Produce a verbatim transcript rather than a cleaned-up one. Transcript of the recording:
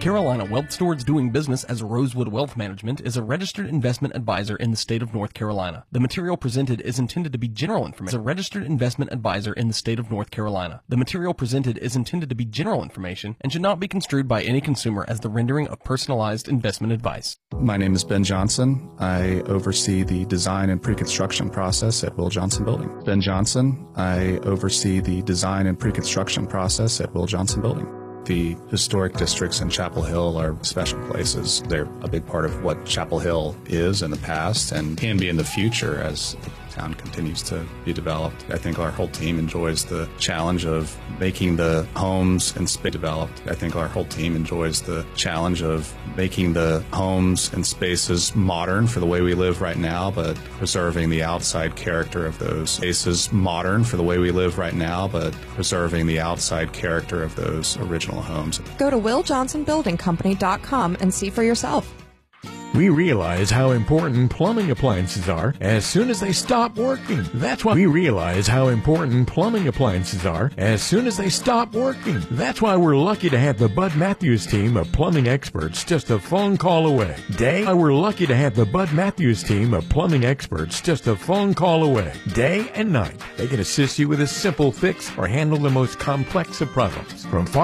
Carolina Wealth Stewards doing business as Rosewood Wealth Management is a registered investment advisor in the state of North Carolina. The material presented is intended to be general information. As a registered investment advisor in the state of North Carolina. The material presented is intended to be general information and should not be construed by any consumer as the rendering of personalized investment advice. My name is Ben Johnson. I oversee the design and pre-construction process at Will Johnson Building. Ben Johnson. I oversee the design and pre-construction process at Will Johnson Building. The historic districts in Chapel Hill are special places. They're a big part of what Chapel Hill is in the past and can be in the future as the town continues to be developed. I think our whole team enjoys the challenge of making the homes and space developed. I think our whole team enjoys the challenge of making the homes and spaces modern for the way we live right now, but preserving the outside character of those spaces modern for the way we live right now, but preserving the outside character of those original homes. Go to will johnson building company dot com and see for yourself. We realize how important plumbing appliances are as soon as they stop working. That's why we realize how important plumbing appliances are as soon as they stop working. That's why we're lucky to have the Bud Matthews team of plumbing experts just a phone call away. Day, we're lucky to have the Bud Matthews team of plumbing experts just a phone call away. Day and night, they can assist you with a simple fix or handle the most complex of problems. From